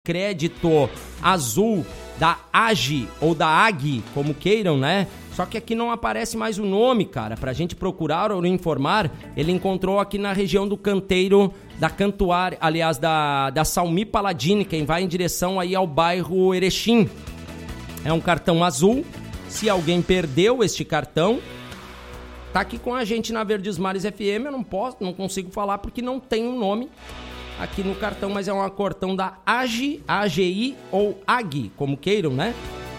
crédito azul da AGI ou da AGI, como queiram, né? Só que aqui não aparece mais o nome, cara, pra gente procurar ou informar. Ele encontrou aqui na região do canteiro da Cantuária, aliás, da Salmi Paladini, quem vai em direção aí ao bairro Erechim. É um cartão azul. Se alguém perdeu este cartão, tá aqui com a gente na Verdes Mares FM. Eu não consigo falar porque não tem um nome aqui no cartão, mas é um cartão da AGI, AGI ou AGI, como queiram, né?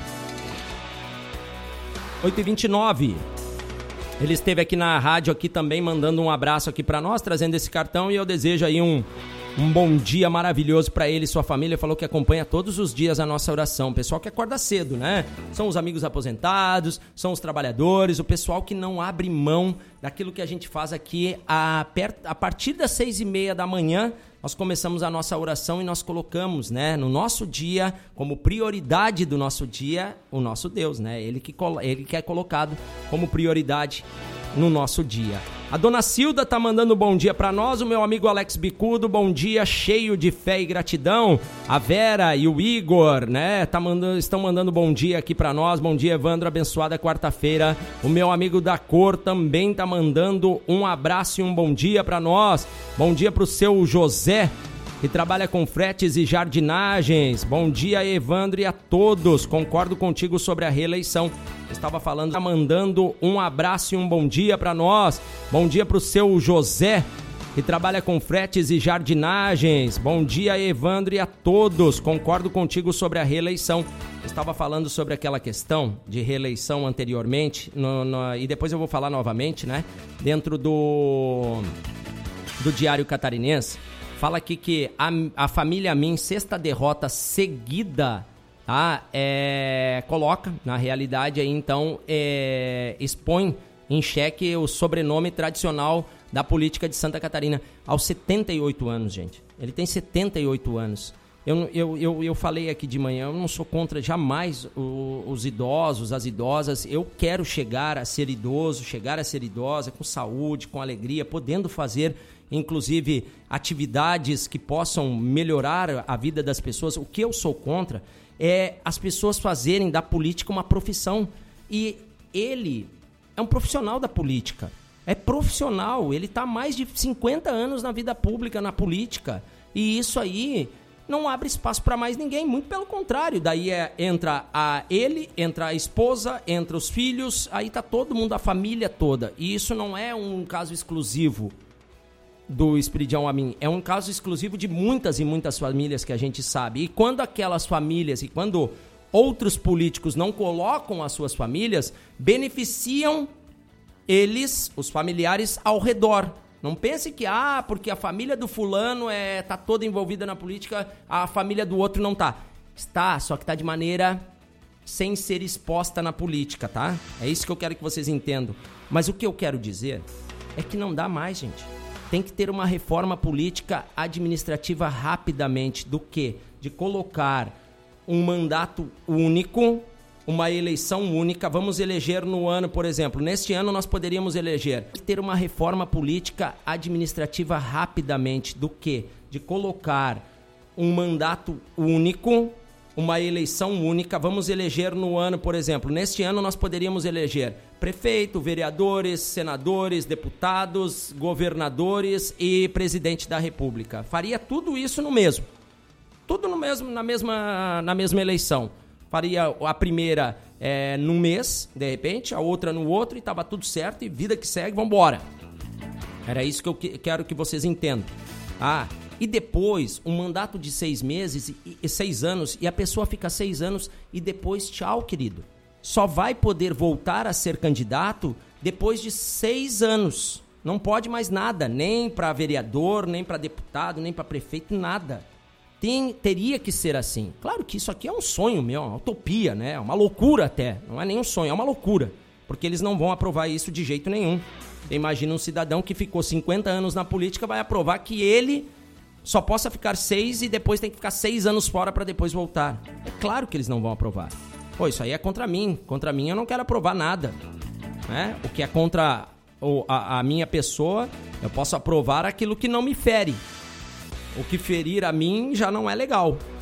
8h29. Ele esteve aqui na rádio aqui também, mandando um abraço aqui para nós, trazendo esse cartão, e eu desejo aí um bom dia maravilhoso para ele e sua família. Falou que acompanha todos os dias a nossa oração. O pessoal que acorda cedo, né? São os amigos aposentados, são os trabalhadores, o pessoal que não abre mão daquilo que a gente faz aqui a partir das 6h30 da manhã. Nós começamos a nossa oração e nós colocamos, né, no nosso dia, como prioridade do nosso dia, o nosso Deus, né? Ele que é colocado como prioridade no nosso dia. A dona Cilda tá mandando bom dia para nós, o meu amigo Alex Bicudo, bom dia, cheio de fé e gratidão. A Vera e o Igor, né, estão mandando bom dia aqui para nós. Bom dia, Evandro, abençoada quarta-feira. O meu amigo da Cor também tá mandando um abraço e um bom dia para nós. Bom dia pro seu José, que trabalha com fretes e jardinagens. Bom dia, Evandro, e a todos. Concordo contigo sobre a reeleição. Estava falando, mandando um abraço e um bom dia para nós. Bom dia para o seu José, que trabalha com fretes e jardinagens. Bom dia, Evandro, e a todos. Concordo contigo sobre a reeleição. Estava falando sobre aquela questão de reeleição anteriormente, e depois eu vou falar novamente, né? Dentro do Diário Catarinense. Fala aqui que a família Min, sexta derrota seguida, tá? Coloca, na realidade, aí, então, expõe em xeque o sobrenome tradicional da política de Santa Catarina. Aos 78 anos, gente. Ele tem 78 anos. Eu falei aqui de manhã, eu não sou contra jamais os idosos, as idosas. Eu quero chegar a ser idoso, chegar a ser idosa, com saúde, com alegria, podendo fazer inclusive atividades que possam melhorar a vida das pessoas. O que eu sou contra é as pessoas fazerem da política uma profissão. E ele é um profissional da política. É profissional, ele está há mais de 50 anos na vida pública, na política. E isso aí não abre espaço para mais ninguém, muito pelo contrário. Daí entra ele, entra a esposa, entra os filhos, aí está todo mundo, a família toda. E isso não é um caso exclusivo do Espiridião Amin, é um caso exclusivo de muitas e muitas famílias que a gente sabe. E quando aquelas famílias e quando outros políticos não colocam as suas famílias, beneficiam eles, os familiares, ao redor. Não pense que, porque a família do fulano tá toda envolvida na política, a família do outro não tá. Está, só que tá de maneira sem ser exposta na política, tá? É isso que eu quero que vocês entendam. Mas o que eu quero dizer é que não dá mais, gente. Tem que ter uma reforma política administrativa rapidamente. Do quê? De colocar um mandato único, uma eleição única. Vamos eleger no ano, por exemplo, neste ano nós poderíamos eleger. Tem que ter uma reforma política administrativa rapidamente. Do quê? De colocar um mandato único, uma eleição única. Vamos eleger no ano, por exemplo, neste ano nós poderíamos eleger prefeito, vereadores, senadores, deputados, governadores e presidente da República. Faria tudo isso no mesmo. Tudo no mesmo, na mesma eleição. Faria a primeira num mês, de repente, a outra no outro, e estava tudo certo, e vida que segue, vamos embora. Era isso que eu quero que vocês entendam. E depois, um mandato de 6 meses e 6 anos, e a pessoa fica 6 anos e depois, tchau, querido. Só vai poder voltar a ser candidato depois de 6 anos. Não pode mais nada, nem para vereador, nem para deputado, nem para prefeito, nada. Teria que ser assim. Claro que isso aqui é um sonho meu, uma utopia, né? Uma loucura até. Não é nem um sonho, é uma loucura. Porque eles não vão aprovar isso de jeito nenhum. Imagina um cidadão que ficou 50 anos na política, vai aprovar que ele só possa ficar 6 e depois tem que ficar 6 anos fora para depois voltar. É claro que eles não vão aprovar. Isso aí é contra mim. Contra mim eu não quero aprovar nada. Né? O que é contra a minha pessoa, eu posso aprovar aquilo que não me fere. O que ferir a mim já não é legal.